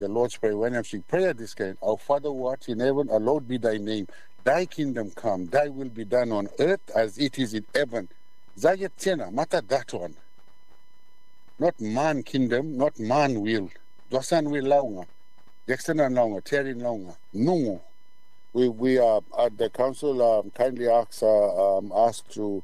the Lord's Prayer, when we pray at this kind, our Father who art in heaven, hallowed be thy name. Thy kingdom come, thy will be done on earth as it is in heaven. Zayet Tiena, Mata that one. Not man kingdom, not man will. Dosan will launga. Dexter launga, Terry launga. No. We at the council kindly asked to